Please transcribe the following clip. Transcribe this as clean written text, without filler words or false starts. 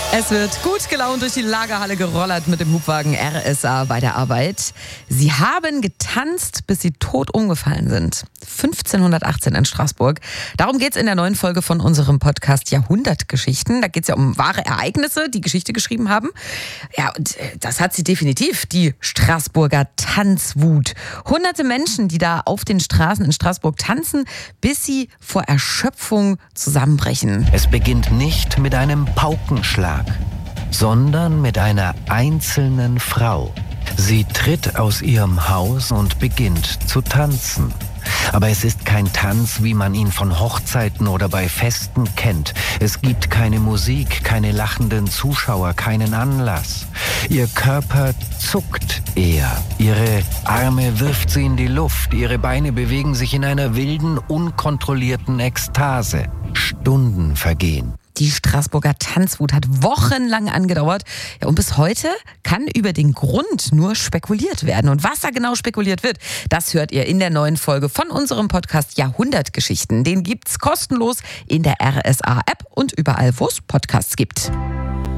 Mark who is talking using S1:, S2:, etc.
S1: Es wird gut gelaunt durch die Lagerhalle gerollert mit dem Hubwagen RSA bei der Arbeit. Sie haben getanzt, bis sie tot umgefallen sind. 1518 in Straßburg. Darum geht's in der neuen Folge von unserem Podcast Jahrhundertgeschichten. Da geht's ja um wahre Ereignisse, die Geschichte geschrieben haben. Ja, und das hat sie definitiv, die Straßburger Tanzwut. Hunderte Menschen, die da auf den Straßen in Straßburg tanzen, bis sie vor Erschöpfung zusammenbrechen.
S2: Es beginnt nicht mit einem Paukenschlag, sondern mit einer einzelnen Frau. Sie tritt aus ihrem Haus und beginnt zu tanzen. Aber es ist kein Tanz, wie man ihn von Hochzeiten oder bei Festen kennt. Es gibt keine Musik, keine lachenden Zuschauer, keinen Anlass. Ihr Körper zuckt eher. Ihre Arme wirft sie in die Luft. Ihre Beine bewegen sich in einer wilden, unkontrollierten Ekstase. Stunden vergehen.
S1: Die Straßburger Tanzwut hat wochenlang angedauert. Ja, und bis heute kann über den Grund nur spekuliert werden. Und was da genau spekuliert wird, das hört ihr in der neuen Folge von unserem Podcast Jahrhundertgeschichten. Den gibt's kostenlos in der RSA-App und überall, wo es Podcasts gibt.